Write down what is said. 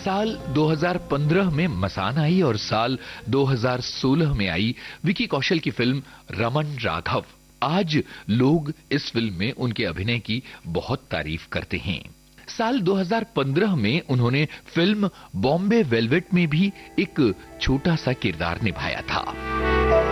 साल 2015 में मसान आई और साल 2016 में आई विकी कौशल की फिल्म रमन राघव। आज लोग इस फिल्म में उनके अभिनय की बहुत तारीफ करते हैं। साल 2015 में उन्होंने फिल्म बॉम्बे वेलवेट में भी एक छोटा सा किरदार निभाया था।